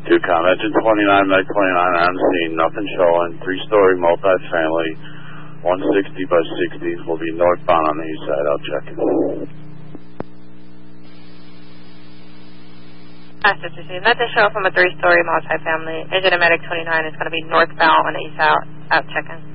2 Convention 29, Meg 29 on scene, nothing showing, 3-story multi-family, 160 by 60, will be northbound on the east side, I'll check it. Nothing showing from a 3-story multi-family. Agent of Medic 29 is going to be northbound on the east side, out checking.